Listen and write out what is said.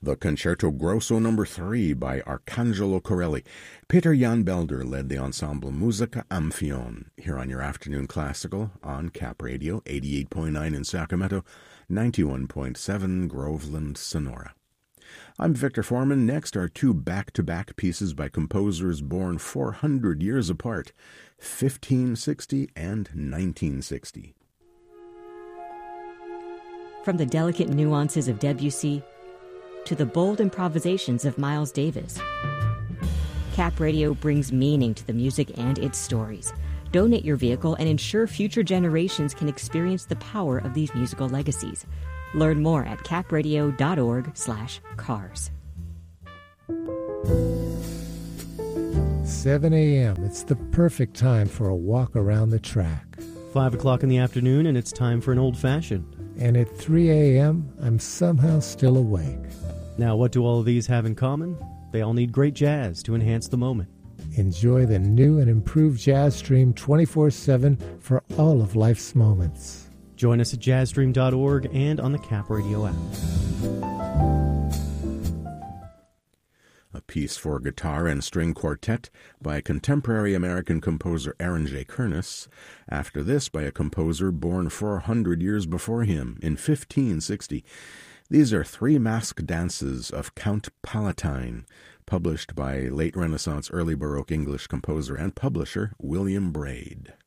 The Concerto Grosso No. 3 by Arcangelo Corelli. Peter Jan Belder led the ensemble Musica Amphion here on your afternoon classical on Cap Radio, 88.9 in Sacramento, 91.7 Groveland, Sonora. I'm Victor Foreman. Next are two back-to-back pieces by composers born 400 years apart, 1560 and 1960. From the delicate nuances of Debussy to the bold improvisations of Miles Davis, Cap Radio brings meaning to the music and its stories. Donate your vehicle and ensure future generations can experience the power of these musical legacies. Learn more at capradio.org/cars. 7 a.m. It's the perfect time for a walk around the track. 5 o'clock in the afternoon, and it's time for an old-fashioned. And at 3 a.m., I'm somehow still awake. Now, what do all of these have in common? They all need great jazz to enhance the moment. Enjoy the new and improved Jazz Stream 24/7 for all of life's moments. Join us at jazzstream.org and on the Cap Radio app. A piece for guitar and string quartet by contemporary American composer Aaron J. Kernis. After this, by a composer born 400 years before him in 1560. These are three masked dances of Count Palatine, published by late Renaissance, early Baroque English composer and publisher William Braid.